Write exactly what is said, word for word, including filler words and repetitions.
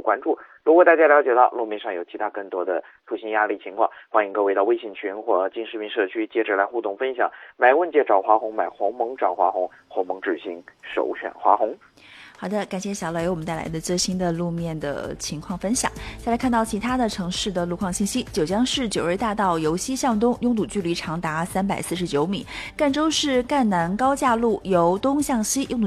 关注。如果大家了解到路面上有其他更多的出行压力情况，欢迎各位到微信群或金视频社区接着来互动分享。买问界找华虹，买鸿蒙找华虹，鸿蒙智行首选华虹。 好的，感谢小雷为我们带来的最新的路面的情况分享。再来看到其他的城市的路况信息，九江市九瑞大道由西向东拥堵距离长达三百四十九米，赣州市赣南高架路由东向西拥堵